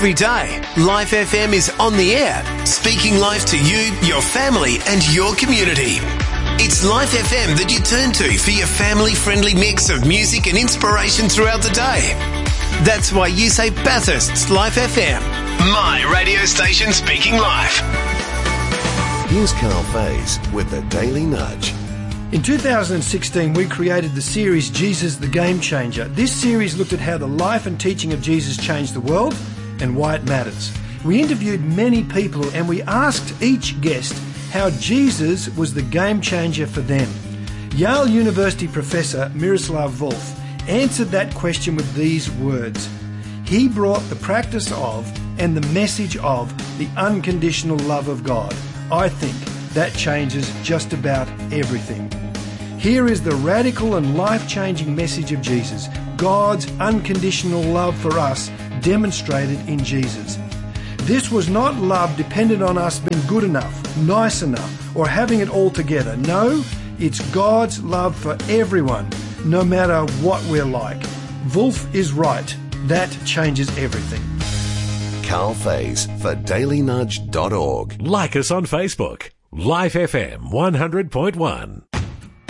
Every day, Life FM is on the air, speaking life to you, your family and your community. It's Life FM that you turn to for your family-friendly mix of music and inspiration throughout the day. That's why you say Bathurst's Life FM, my radio station speaking life. Here's Carl Faze with the Daily Nudge. In 2016, we created the series Jesus the Game Changer. This series looked at how the life and teaching of Jesus changed the world and why it matters. We interviewed many people and we asked each guest how Jesus was the game changer for them. Yale University professor Miroslav Volf answered that question with these words. He brought the practice of and the message of the unconditional love of God. I think that changes just about everything. Here is the radical and life-changing message of Jesus, God's unconditional love for us demonstrated in Jesus. This was not love dependent on us being good enough, nice enough, or having it all together. No, it's God's love for everyone, no matter what we're like. Wolf is right. That changes everything. Carl Faze for dailynudge.org. Like us on Facebook. Life FM 100.1.